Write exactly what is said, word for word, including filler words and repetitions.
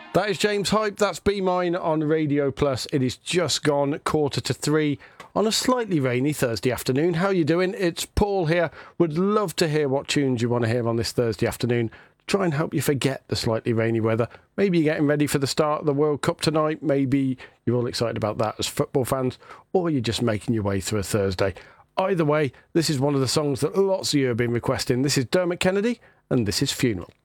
That is James Hype. That's Be Mine on Radio Plus. It is just gone quarter to three on a slightly rainy Thursday afternoon. How you doing? It's Paul here. Would love to hear what tunes you want to hear on this Thursday afternoon. Try and help you forget the slightly rainy weather. Maybe you're getting ready for the start of the World Cup tonight. Maybe you're all excited about that as football fans, or you're just making your way through a Thursday. Either way, this is one of the songs that lots of you have been requesting. This is Dermot Kennedy, and this is Funeral.